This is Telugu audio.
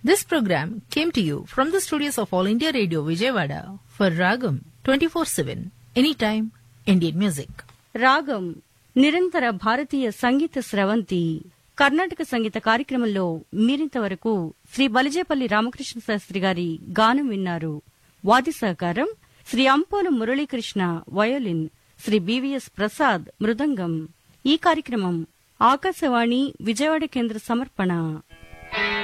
This program came to you from the studios of All India Radio Vijayawada for Ragam 24/7, anytime Indian music. రాగం నిరంతర భారతీయ సంగీత స్రవంతి. కర్ణాటక సంగీత కార్యక్రమంలో మీరింతవరకు శ్రీ బలిజేపల్లి రామకృష్ణ శాస్త్రి గారి గానం విన్నారు. వాద్య సహకారం శ్రీ అంపోలు మురళీకృష్ణ వయోలిన్, శ్రీ బివిఎస్ ప్రసాద్ మృదంగం. ఈ కార్యక్రమం ఆకాశవాణి విజయవాడ కేంద్ర సమర్పణ.